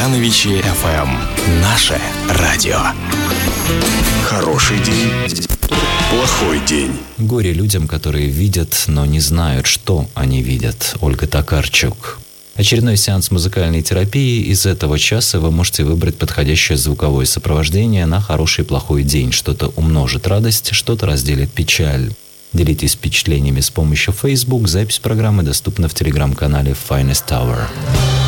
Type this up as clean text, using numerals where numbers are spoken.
Кагановичи ФМ. Наше радио. Хороший день, плохой день. Горе людям, которые видят, но не знают, что они видят. Ольга Токарчук. Очередной сеанс музыкальной терапии. Из этого часа вы можете выбрать подходящее звуковое сопровождение на хороший и плохой день. Что-то умножит радость, что-то разделит печаль. Делитесь впечатлениями с помощью Facebook. Запись программы доступна в телеграм-канале Finest Hour.